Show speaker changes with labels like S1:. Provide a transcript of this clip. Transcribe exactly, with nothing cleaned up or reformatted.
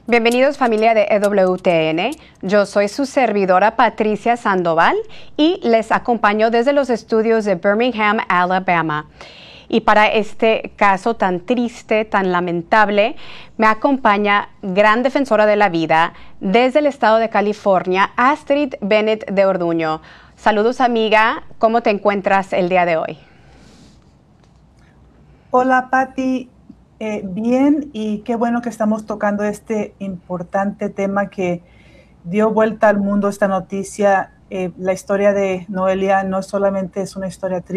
S1: Bienvenidos familia de E W T N, yo soy su servidora Patricia Sandoval y les acompaño desde los estudios de Birmingham, Alabama. Y para este caso tan triste, tan lamentable, me acompaña gran defensora de la vida desde el estado de California, Astrid Bennett de Orduño. Saludos amiga, ¿cómo te encuentras el día de hoy?
S2: Hola Patti. Eh, bien, y qué bueno que estamos tocando este importante tema que dio vuelta al mundo esta noticia. Eh, la historia de Noelia no solamente es una historia triste,